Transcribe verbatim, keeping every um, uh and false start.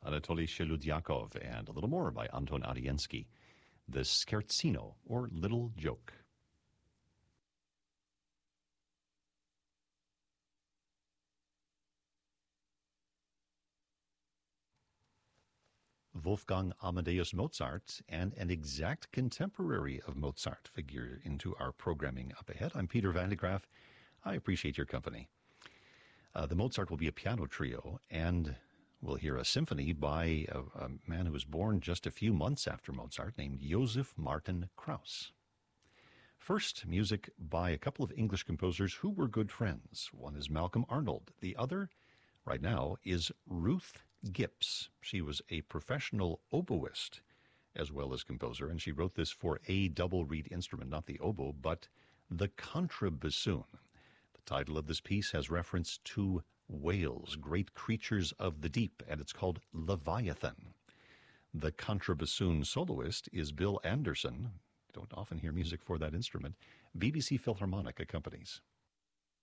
Anatoly Sheludyakov, and a little more by Anton Adiensky. The Scherzino, or Little Joke. Wolfgang Amadeus Mozart and an exact contemporary of Mozart figure into our programming up ahead. I'm Peter Van de Graaff. I appreciate your company. Uh, the Mozart will be a piano trio, and we'll hear a symphony by a, a man who was born just a few months after Mozart, named Joseph Martin Krauss. First, music by a couple of English composers who were good friends. One is Malcolm Arnold. The other, right now, is Ruth Gipps. She was a professional oboist as well as composer, and she wrote this for a double reed instrument, not the oboe, but the contrabassoon. The title of this piece has reference to whales, great creatures of the deep, and it's called Leviathan. The contrabassoon soloist is Bill Anderson. Don't often hear music for that instrument. B B C Philharmonic accompanies.